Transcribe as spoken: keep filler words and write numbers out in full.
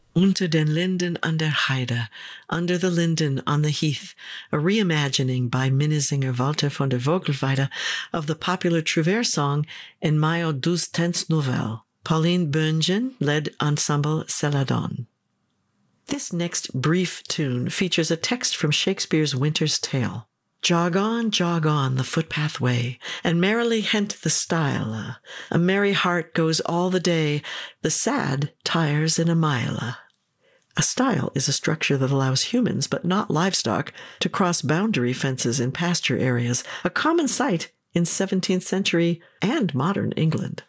Unter den Linden an der Heide, Under the Linden on the Heath, a reimagining by Minnesinger Walter von der Vogelweide of the popular Trouvère song En Mayo douze Tents Nouvelles. Pauline Böhngen led Ensemble Celadon. This next brief tune features a text from Shakespeare's Winter's Tale. Jog on, jog on the footpath way, and merrily hent the stile. A merry heart goes all the day, the sad tires in a mile. A stile is a structure that allows humans, but not livestock, to cross boundary fences in pasture areas, a common sight in seventeenth century and modern England.